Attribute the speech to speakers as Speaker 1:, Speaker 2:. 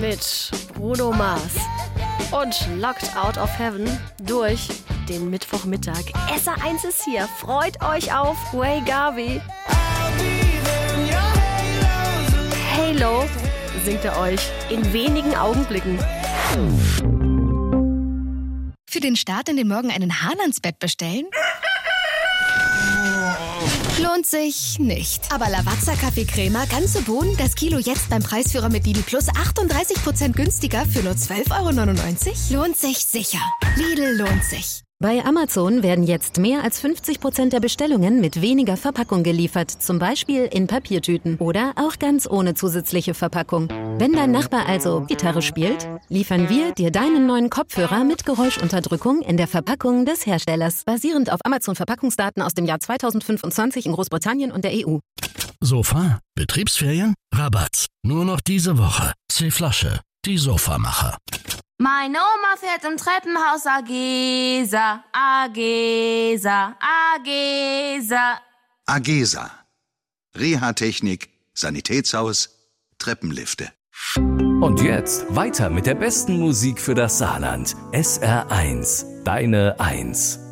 Speaker 1: mit Bruno Mars und Locked Out of Heaven durch den Mittwochmittag. SR1 ist hier. Freut euch auf Ray Garvey. Halo singt er euch in wenigen Augenblicken.
Speaker 2: Für den Start in den Morgen einen Hahn-ans-Bett bestellen? Lohnt sich nicht. Aber Lavazza Kaffeecrema, ganze Bohnen, das Kilo jetzt beim Preisführer mit Lidl Plus 38% günstiger für nur 12,99 €? Lohnt sich sicher. Lidl lohnt sich.
Speaker 3: Bei Amazon werden jetzt mehr als 50% der Bestellungen mit weniger Verpackung geliefert, zum Beispiel in Papiertüten oder auch ganz ohne zusätzliche Verpackung. Wenn dein Nachbar also Gitarre spielt, liefern wir dir deinen neuen Kopfhörer mit Geräuschunterdrückung in der Verpackung des Herstellers, basierend auf Amazon-Verpackungsdaten aus dem Jahr 2025 in Großbritannien und der EU.
Speaker 4: Sofa? Betriebsferien? Rabatt. Nur noch diese Woche. C-Flasche. Die Sofamacher.
Speaker 5: Meine Oma fährt im Treppenhaus Agesa, Agesa, Agesa.
Speaker 6: Agesa. Reha-Technik, Sanitätshaus, Treppenlifte.
Speaker 7: Und jetzt weiter mit der besten Musik für das Saarland. SR1, deine 1.